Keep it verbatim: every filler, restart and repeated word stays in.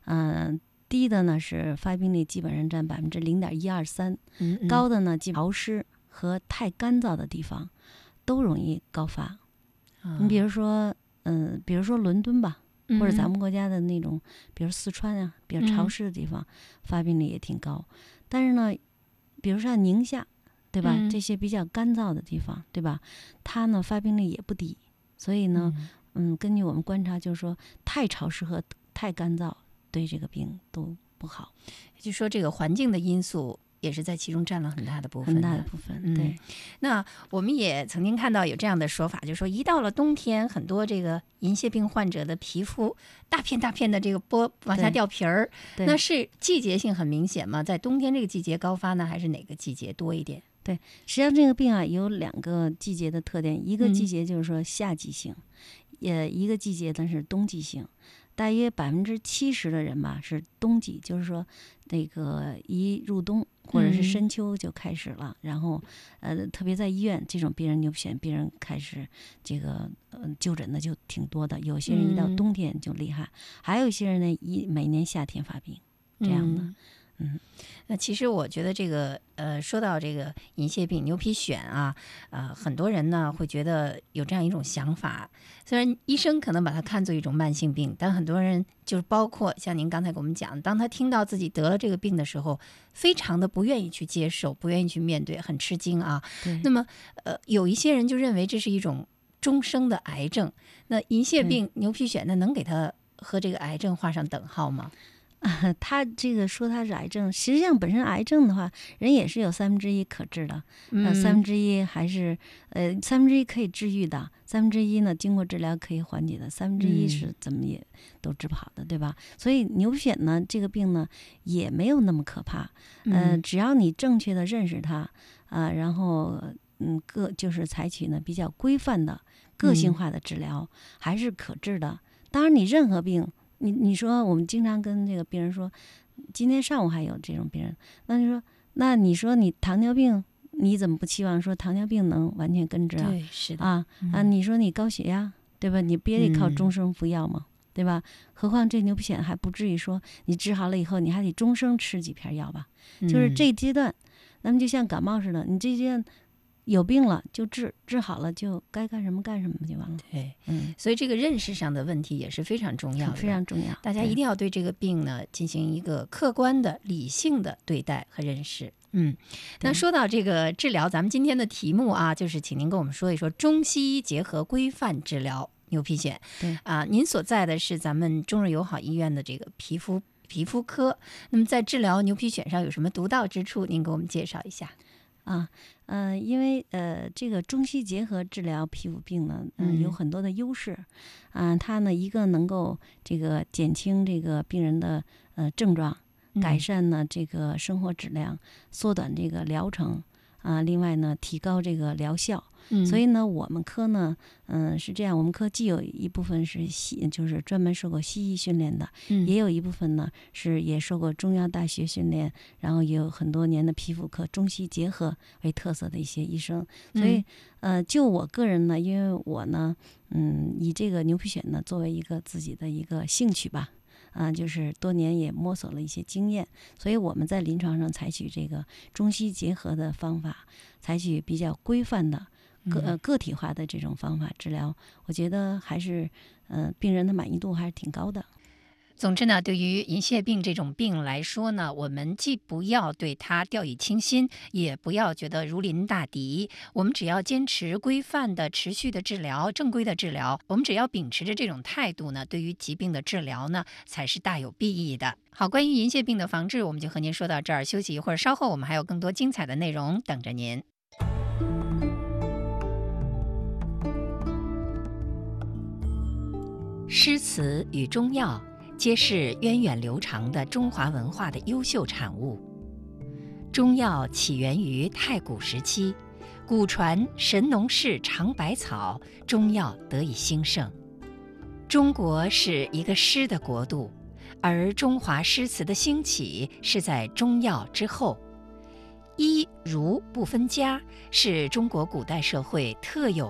嗯、呃，低的呢是发病率基本上占百分之零点一二三，高的呢潮湿和太干燥的地方都容易高发。嗯、你比如说，嗯、呃，比如说伦敦吧。或者咱们国家的那种，比如四川啊，比较潮湿的地方，嗯、发病率也挺高。但是呢，比如说宁夏，对吧？嗯、这些比较干燥的地方，对吧？它呢发病率也不低。所以呢，嗯，嗯根据我们观察，就是说太潮湿和太干燥对这个病都不好。 就说这个环境的因素也是在其中占了很大的部分， 很大的部分。嗯、对。 那我们也曾经看到有这样的说法，就是说一到了冬天，很多这个银屑病患者的皮肤大片大片的这个剥往下掉皮儿，那是季节性很明显吗？在冬天这个季节高发呢，还是哪个季节多一点？ 对，实际上这个病啊有两个季节的特点，一个季节就是说夏季性，也、嗯、一个季节呢是冬季性。大约百分之七十的人吧是冬季，就是说那个一入冬或者是深秋就开始了，嗯、然后呃特别在医院这种病人牛皮癣病人开始这个呃就诊的就挺多的，有些人一到冬天就厉害，嗯、还有一些人呢一每年夏天发病这样的。嗯嗯，那其实我觉得这个呃，说到这个银屑病、牛皮癣啊，呃，很多人呢会觉得有这样一种想法，虽然医生可能把它看作一种慢性病，但很多人就是包括像您刚才给我们讲，当他听到自己得了这个病的时候，非常的不愿意去接受，不愿意去面对，很吃惊啊。那么呃，有一些人就认为这是一种终生的癌症，那银屑病、牛皮癣，那能给他和这个癌症画上等号吗？ 啊，他这个说他是癌症，实际上本身癌症的话，人也是有三分之一可治的，嗯、呃，三分之一还是呃三分之一可以治愈的，三分之一呢经过治疗可以缓解的，三分之一是怎么也都治不好的，对吧？所以牛皮癣呢这个病呢也没有那么可怕，呃，只要你正确的认识它啊、呃，然后嗯个就是采取呢比较规范的个性化的治疗，嗯、还是可治的。当然，你任何病。你你说我们经常跟这个病人说，今天上午还有这种病人，那你说，那你说你糖尿病，你怎么不期望说糖尿病能完全根治啊？ 对，是的啊、嗯、啊！你说你高血压，对吧？你别得靠终生服药嘛，嗯、对吧？何况这牛皮癣还不至于说你治好了以后，你还得终生吃几片药吧？嗯、就是这一阶段，那么就像感冒似的，你这阶段有病了就治，治好了就该干什么干什么就完了。 对，嗯，所以这个认识上的问题也是非常重要的， 非常重要。 大家一定要对这个病呢进行一个客观的、理性的对待和认识。嗯，那说到这个治疗，咱们今天的题目啊，就是请您跟我们说一说中西医结合规范治疗牛皮癣。 对啊，您所在的是咱们中日友好医院的这个皮肤皮肤科，那么在治疗牛皮癣上有什么独到之处？您给我们介绍一下。 啊，呃，因为呃，这个中西结合治疗皮肤病呢，嗯、呃，有很多的优势，啊、呃，它呢一个能够这个减轻这个病人的呃症状，改善呢这个生活质量，缩短这个疗程，啊、呃，另外呢提高这个疗效。嗯、所以呢，我们科呢，嗯、呃，是这样，我们科既有一部分是西，就是专门受过西医训练的，嗯、也有一部分呢是也受过中药大学训练，然后也有很多年的皮肤科中西结合为特色的一些医生。所以，嗯、呃，就我个人呢，因为我呢，嗯，以这个牛皮癣呢作为一个自己的一个兴趣吧。啊、呃，就是多年也摸索了一些经验，所以我们在临床上采取这个中西结合的方法，采取比较规范的个呃个体化的这种方法治疗，我觉得还是呃病人的满意度还是挺高的。 总之呢，对于银屑病这种病来说呢，我们既不要对它掉以轻心，也不要觉得如临大敌。我们只要坚持规范的、持续的治疗、正规的治疗，我们只要秉持着这种态度呢，对于疾病的治疗呢，才是大有裨益的。好，关于银屑病的防治，我们就和您说到这儿，休息一会儿，稍后我们还有更多精彩的内容等着您。诗词与中药皆是源远流长的中华文化的优秀产物。中药起源于太古时期，古传神农氏尝百草，中药得以兴盛。中国是一个诗的国度，而中华诗词的兴起是在中药之后。医儒不分家是中国古代社会特有